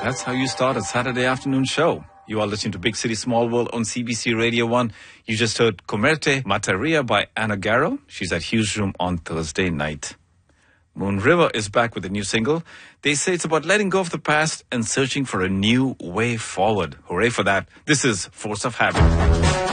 That's how you start a Saturday afternoon show. You are listening to Big City Small World on CBC Radio 1. You just heard Comerte Mataria by Anna Garrow. She's at Hughes Room on Thursday night. Moon River is back with a new single. They say it's about letting go of the past and searching for a new way forward. Hooray for that. This is Force of Habit.